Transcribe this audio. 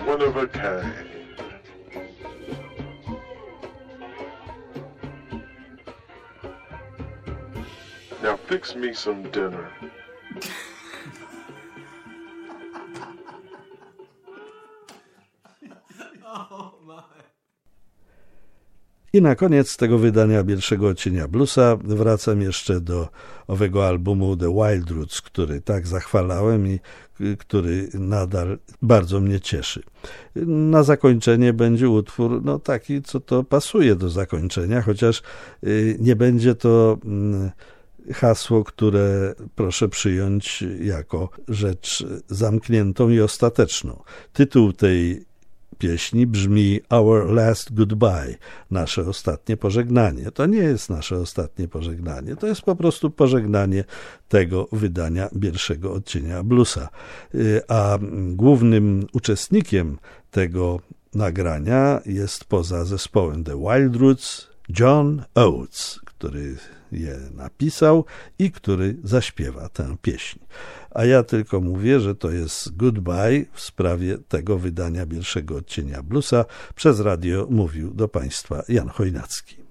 one of a kind. Now fix me some dinner. I na koniec tego wydania Pierwszego odcienia bluesa wracam jeszcze do owego albumu The Wild Roots, który tak zachwalałem i który nadal bardzo mnie cieszy. Na zakończenie będzie utwór taki, co to pasuje do zakończenia, chociaż nie będzie to hasło, które proszę przyjąć jako rzecz zamkniętą i ostateczną. Tytuł tej pieśni brzmi Our Last Goodbye, nasze ostatnie pożegnanie. To nie jest nasze ostatnie pożegnanie, to jest po prostu pożegnanie tego wydania Pierwszego odcienia bluesa. A głównym uczestnikiem tego nagrania jest poza zespołem The Wild Roots John Oates, który je napisał i który zaśpiewa tę pieśń. A ja tylko mówię, że to jest goodbye w sprawie tego wydania Pierwszego odcienia bluesa. Przez radio mówił do Państwa Jan Chojnacki.